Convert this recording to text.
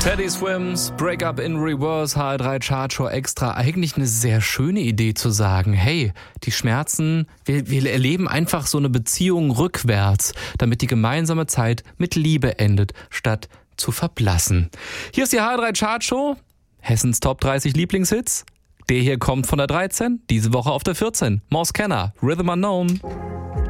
Teddy Swims, Break Up in Reverse, HR3 Chartshow Extra. Eigentlich eine sehr schöne Idee zu sagen, hey, die Schmerzen, wir erleben einfach so eine Beziehung rückwärts, damit die gemeinsame Zeit mit Liebe endet, statt zu verblassen. Hier ist die HR3 Chartshow, Hessens Top 30 Lieblingshits. Der hier kommt von der 13, diese Woche auf der 14. Mouse Kenner, Rhythm Unknown.